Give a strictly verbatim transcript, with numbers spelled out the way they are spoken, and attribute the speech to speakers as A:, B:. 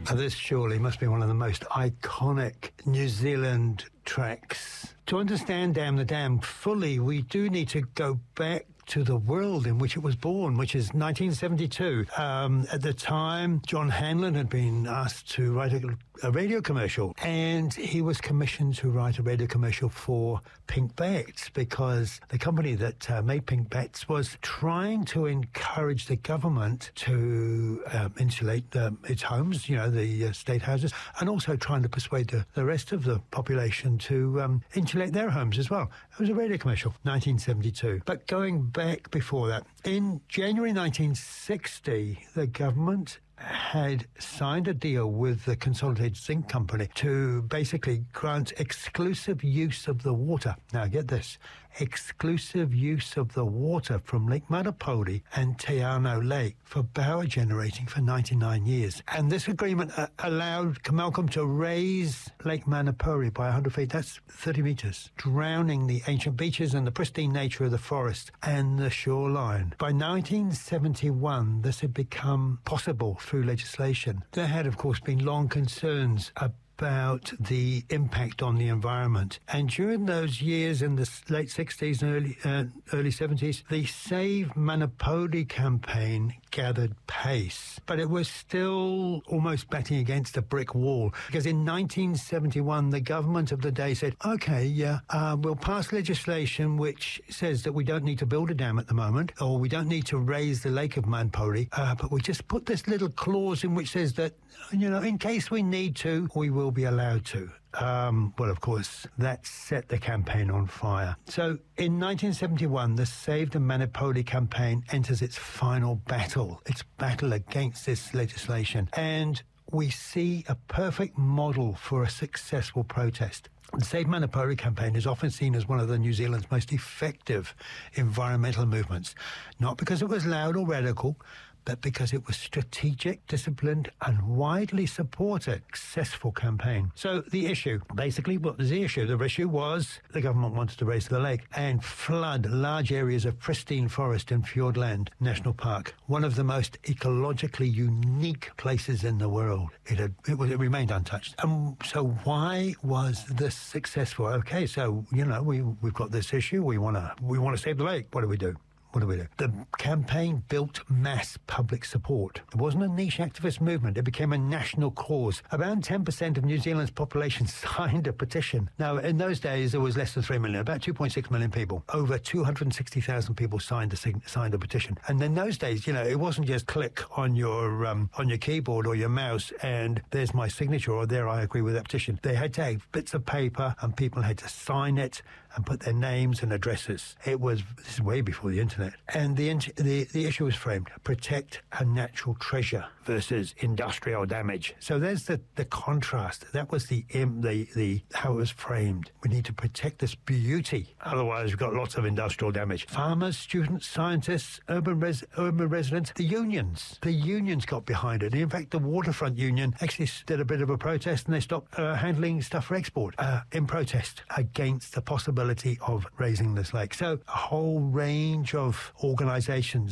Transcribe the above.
A: Now, this surely must be one of the most iconic New Zealand tracks. To understand Dam the Dam fully, we do need to go back to the world in which it was born, which is nineteen seventy-two. Um, at the time, John Hanlon had been asked to write a, a radio commercial, and he was commissioned to write a radio commercial for Pink Bats, because the company that uh, made Pink Bats was trying to encourage the government to um, insulate um, its homes, you know, the uh, state houses, and also trying to persuade the, the rest of the population to um, insulate their homes as well. It was a radio commercial, nineteen seventy-two. But going back before that, in January nineteen sixty, the government had signed a deal with the Consolidated Zinc Company to basically grant exclusive use of the water. Now, get this, exclusive use of the water from Lake Manapōuri and Te Anau Lake for power generating for ninety-nine years. And this agreement uh, allowed Malcolm to raise Lake Manapōuri by one hundred feet, that's thirty metres, drowning the ancient beaches and the pristine nature of the forest and the shoreline. By nineteen seventy-one, this had become possible through legislation. There had, of course, been long concerns about about the impact on the environment. And during those years in the late sixties and early, uh, early seventies, the Save Manapōuri campaign gathered pace. But it was still almost batting against a brick wall, because in nineteen seventy-one, the government of the day said, OK, yeah, uh, we'll pass legislation which says that we don't need to build a dam at the moment, or we don't need to raise the Lake of Manapōuri, uh, but we just put this little clause in which says that, you know, in case we need to, we will be allowed to. Um, well, of course, that set the campaign on fire. So in nineteen seventy-one, the Save the Manapōuri campaign enters its final battle, its battle against this legislation. And we see a perfect model for a successful protest. The Save Manapōuri campaign is often seen as one of the New Zealand's most effective environmental movements, not because it was loud or radical, but because it was strategic, disciplined, and widely supported. Successful campaign. So the issue, basically, what was the issue? The issue was the government wanted to raise the lake and flood large areas of pristine forest in Fiordland National Park, one of the most ecologically unique places in the world. It had, it, was, it remained untouched. And so why was this successful? Okay, so, you know, we, we've got this issue. We want to we want to save the lake. What do we do? What do we do? The campaign built mass public support. It wasn't a niche activist movement. It became a national cause. Around ten percent of New Zealand's population signed a petition. Now, in those days, there was less than three million, about two point six million people. Over two hundred sixty thousand people signed a, signed a petition. And in those days, you know, it wasn't just click on your um, on your keyboard or your mouse and there's my signature or there I agree with that petition. They had to have bits of paper and people had to sign it and put their names and addresses. It was, this is way before the internet. And the, the the issue was framed, protect a natural treasure versus industrial damage. So there's the, the contrast. That was the, the the how it was framed. We need to protect this beauty. Otherwise, we've got lots of industrial damage. Farmers, students, scientists, urban res, urban residents, the unions. The unions got behind it. In fact, the Waterfront Union actually did a bit of a protest and they stopped uh, handling stuff for export uh, in protest against the possibility of raising this lake. So a whole range of organisations